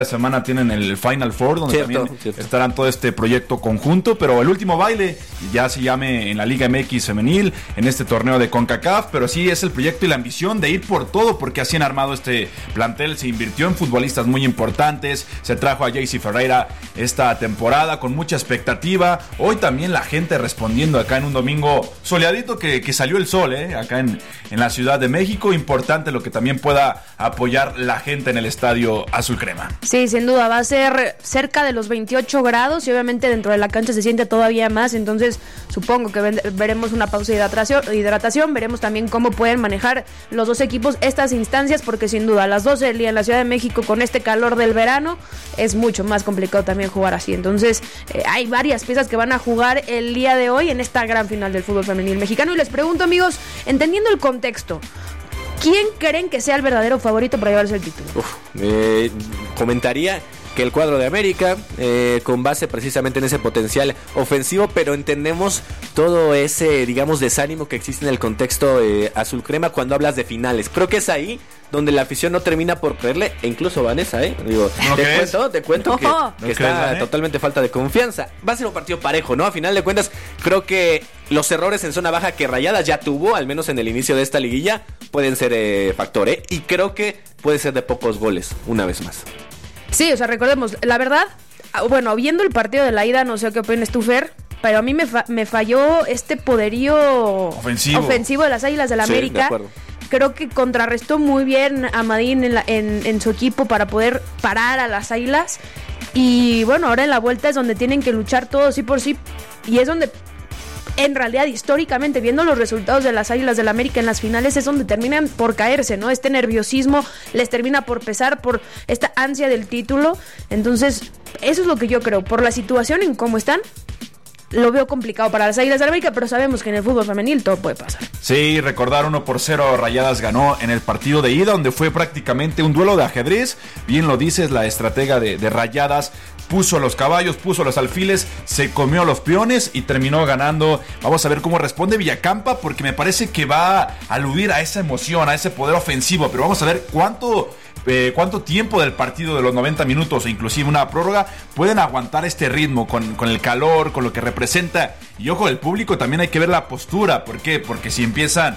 semana tienen el Final Four, donde también estarán todo este proyecto conjunto, pero el último baile ya se llame en la Liga MX femenil, en este torneo de CONCACAF, pero sí es el proyecto y la ambición de ir por todo, porque así han armado este plantel. Se invirtió en futbolistas muy importantes, se trajo a Jaycee Ferreira esta temporada con mucha expectativa. Hoy también la gente respondiendo acá en un domingo soleadito que salió el sol, acá en la Ciudad de México. Importante lo que también pueda apoyar la gente en el estadio azul crema. Sí, sin duda, va a ser cerca de los 28 grados y obviamente dentro de la cancha se siente todavía más, entonces supongo que veremos una pausa de hidratación, veremos también cómo pueden manejar los dos equipos estas instancias, porque sin duda a las 12 del día en la Ciudad de México con este calor del verano es mucho más complicado también jugar así, entonces hay varias piezas que van a jugar el día de hoy en esta gran final del fútbol femenil mexicano y les pregunto, amigos, entendiendo el contexto, ¿quién creen que sea el verdadero favorito para llevarse el título? Comentaría que el cuadro de América, con base precisamente en ese potencial ofensivo, pero entendemos todo ese, digamos, desánimo que existe en el contexto azul crema cuando hablas de finales. Creo que es ahí donde la afición no termina por creerle, e incluso Vanessa, digo, te cuento que está totalmente falta de confianza. Va a ser un partido parejo, ¿no? A final de cuentas, creo que los errores en zona baja que Rayadas ya tuvo, al menos en el inicio de esta liguilla, pueden ser factor, y creo que puede ser de pocos goles, una vez más. Sí, o sea, recordemos, la verdad, bueno, viendo el partido de la ida, no sé qué opinas tú, Fer, pero a mí me falló este poderío ofensivo de las Águilas del América. De acuerdo. Creo que contrarrestó muy bien a Madín en su equipo para poder parar a las Águilas. Y bueno, ahora en la vuelta es donde tienen que luchar todos sí por sí. Y es donde, en realidad, históricamente, viendo los resultados de las Águilas del América en las finales, es donde terminan por caerse, ¿no? Este nerviosismo les termina por pesar por esta ansia del título. Entonces, eso es lo que yo creo. Por la situación en cómo están, lo veo complicado para las Águilas del América, pero sabemos que en el fútbol femenil todo puede pasar. Sí, recordar 1-0 Rayadas ganó en el partido de ida, donde fue prácticamente un duelo de ajedrez. Bien lo dices, la estratega de Rayadas puso los caballos, puso los alfiles, se comió los peones y terminó ganando. Vamos a ver cómo responde Villacampa, porque me parece que va a aludir a esa emoción, a ese poder ofensivo, pero vamos a ver cuánto tiempo del partido de los 90 minutos o inclusive una prórroga pueden aguantar este ritmo con el calor, con lo que representa. Y ojo, el público también hay que ver la postura. ¿Por qué? Porque si empiezan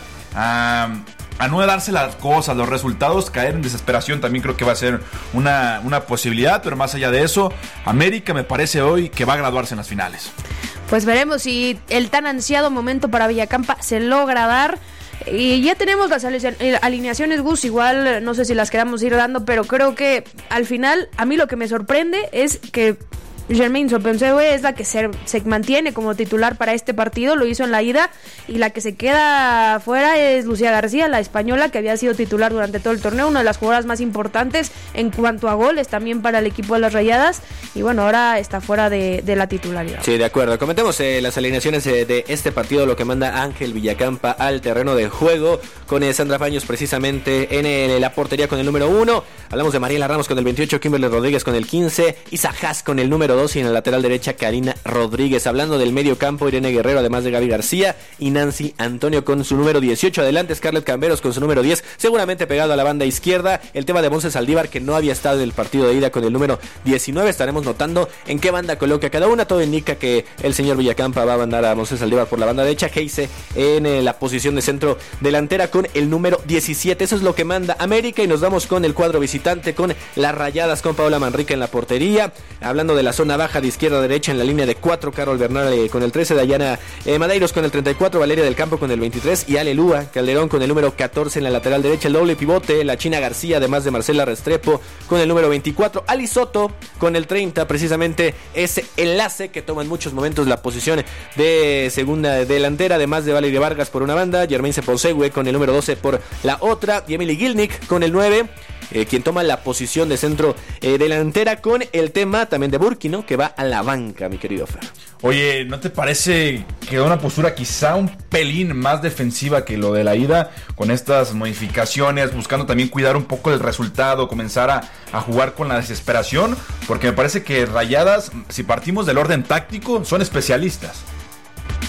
a no darse las cosas, los resultados, caer en desesperación, también creo que va a ser una posibilidad. Pero más allá de eso, América me parece hoy que va a graduarse en las finales. Pues veremos si el tan ansiado momento para Villacampa se logra dar. Y ya tenemos las alineaciones, Gus, igual no sé si las queramos ir dando, pero creo que al final a mí lo que me sorprende es que Germaine Sopensegüe es la que se mantiene como titular para este partido, lo hizo en la ida, y la que se queda fuera es Lucía García, la española, que había sido titular durante todo el torneo, una de las jugadoras más importantes en cuanto a goles también para el equipo de las Rayadas, y bueno, ahora está fuera de la titularidad. Sí, de acuerdo. Comentemos las alineaciones de este partido, lo que manda Ángel Villacampa al terreno de juego, con Sandra Paños precisamente en la portería con el número 1, hablamos de Mariela Ramos con el 28, Kimberly Rodríguez con el 15, Isa Haas con el número 2 y en la lateral derecha Karina Rodríguez. Hablando del medio campo, Irene Guerrero, además de Gaby García y Nancy Antonio con su número 18. Adelante Scarlett Camberos con su número 10, seguramente pegado a la banda izquierda. El tema de Monse Saldívar, que no había estado en el partido de ida, con el número 19. Estaremos notando en qué banda coloca cada una. Todo indica que el señor Villacampa va a mandar a Monse Saldívar por la banda derecha, Heise en la posición de centro delantera con el número 17. Eso es lo que manda América, y nos vamos con el cuadro visitante, con las Rayadas, con Paola Manrique en la portería. Hablando de la zona baja, de izquierda a derecha en la línea de 4, Carol Bernal con el 13, Dayana Madeiros con el 34, Valeria del Campo con el 23 y Alelúa Calderón con el número 14 en la lateral derecha. El doble pivote, la China García, además de Marcela Restrepo con el número 24, Ali Soto con el 30, precisamente ese enlace que toma en muchos momentos la posición de segunda delantera, además de Valeria Vargas por una banda, Germaine Sopensegüe con el número 12 por la otra, y Emily Gilnick con el 9, quien toma la posición de centro delantera, con el tema también de Burki, ¿no?, que va a la banca, mi querido Fer. Oye, ¿no te parece que una postura quizá un pelín más defensiva que lo de la ida, con estas modificaciones, buscando también cuidar un poco el resultado, comenzar a jugar con la desesperación? Porque me parece que Rayadas, si partimos del orden táctico, son especialistas.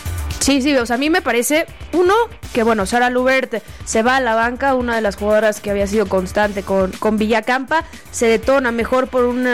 Sí, o sea, a mí me parece, que bueno, Sara Lubert se va a la banca, una de las jugadoras que había sido constante con Villacampa, se detona mejor por